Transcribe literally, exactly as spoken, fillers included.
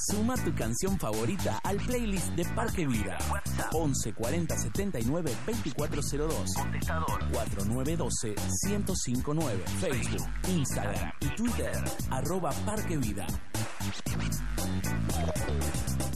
Suma tu canción favorita al playlist de Parque Vida. once cuarenta setenta y nueve veinticuatro cero dos. Contestador cuatro nueve uno dos cero cero cinco nueve. Facebook, Instagram y Twitter arroba Parque Vida.